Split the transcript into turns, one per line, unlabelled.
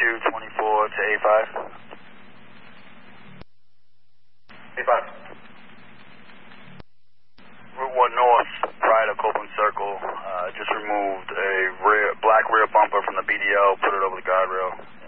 224 to A5. A5. Route 1 North, prior to Copeland Circle, just removed a black rear bumper from the BDL, put it over the guardrail.